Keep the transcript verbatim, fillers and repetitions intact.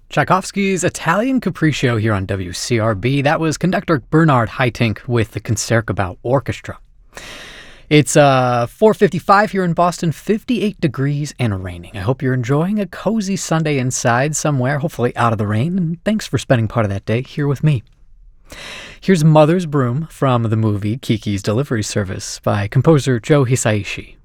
Tchaikovsky's Italian Capriccio here on W C R B. That was conductor Bernard Haitink with the Concertgebouw Orchestra. It's uh, four fifty-five here in Boston, fifty-eight degrees and raining. I hope you're enjoying a cozy Sunday inside somewhere, hopefully out of the rain, and thanks for spending part of that day here with me. Here's Mother's Broom from the movie Kiki's Delivery Service by composer Joe Hisaishi.